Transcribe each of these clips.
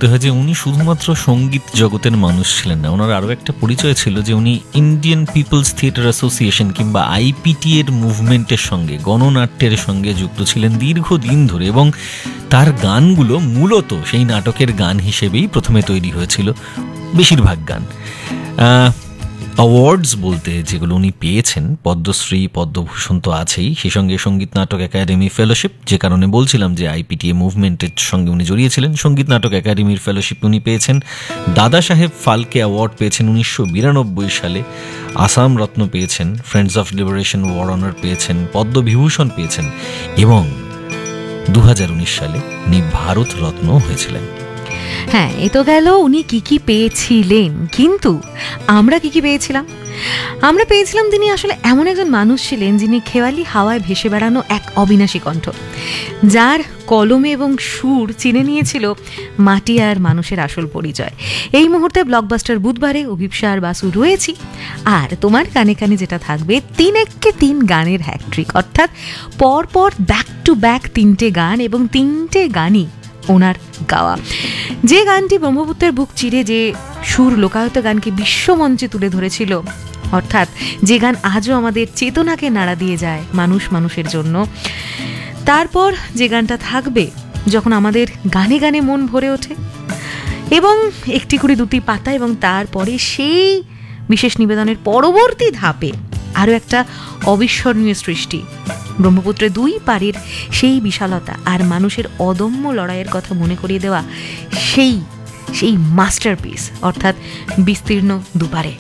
করতে হয় যে উনি শুধুমাত্র সঙ্গীত জগতের মানুষ ছিলেন না, ওনার আরও একটা পরিচয় ছিল যে উনি ইন্ডিয়ান পিপলস থিয়েটার অ্যাসোসিয়েশন কিংবা আইপিটি এর মুভমেন্টের সঙ্গে, গণনাট্যের সঙ্গে যুক্ত ছিলেন দীর্ঘদিন ধরে, এবং তার গানগুলো মূলত সেই নাটকের গান হিসেবেই প্রথমে তৈরি হয়েছিল, বেশিরভাগ গান। অ্যাওয়ার্ডস বলতে যেগুলো উনি পেয়েছেন, পদ্মশ্রী, পদ্মভূষণ তো আছেই, সেই সঙ্গে সঙ্গীত নাটক একাডেমি ফেলোশিপ, যে কারণে বলছিলাম যে আইপিটিএ মুভমেন্টের সঙ্গে উনি জড়িয়েছিলেন, সঙ্গীত নাটক একাডেমির ফেলোশিপ উনি পেয়েছেন, দাদা সাহেব ফালকে অ্যাওয়ার্ড পেয়েছেন 1992 সালে, আসাম রত্ন পেয়েছেন, friends of liberation war honour পেয়েছেন, পদ্মবিভূষণ পেয়েছেন, এবং 2019 সালে উনি ভারত রত্ন হয়েছিলেন। হ্যাঁ, এ তো গেল উনি কি কি পেয়েছিলেন, কিন্তু আমরা কি কি পেয়েছিলাম? আমরা পেয়েছিলাম তিনি আসলে এমন একজন মানুষ ছিলেন যিনি খেয়ালি হাওয়ায় ভেসে বেড়ানো এক অবিনাশী কণ্ঠ, যার কলমে এবং সুর চিনে নিয়েছিল মাটি আর মানুষের আসল পরিচয়। এই মুহূর্তে ব্লকবাস্টার বুধবারে অভিপ্সা আর বাসু রয়েছি, আর তোমার কানে কানে যেটা থাকবে 3 গানের হ্যাট্রিক, অর্থাৎ পরপর ব্যাক টু ব্যাক 3টে গান, এবং 3টে গানই ওনার গাওয়া। যে গানটি ব্রহ্মপুত্রের বুক চিরে যে সুর লোকায়ত গানকে বিশ্বমঞ্চে তুলে ধরেছিল, অর্থাৎ যে গান আজও আমাদের চেতনাকে নাড়া দিয়ে যায় মানুষ মানুষের জন্য। তারপর যে গানটা থাকবে যখন আমাদের গানে গানে মন ভরে ওঠে, এবং একটি করে 2টি পাতা, এবং তারপরে সেই বিশেষ নিবেদনের পরবর্তী ধাপে আরও একটা অবিস্মরণীয় সৃষ্টি, ব্রহ্মপুত্রের 2 পাড়ের সেই বিশালতা আর মানুষের অদম্য লড়াইয়ের কথা মনে করিয়ে দেওয়া সেই মাস্টারপিস, অর্থাৎ বিস্তীর্ণ দুপারে।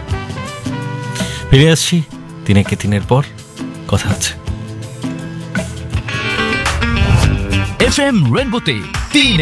ফিরে আসছি 3 পর, কথা হচ্ছে FM রেনবোতে 3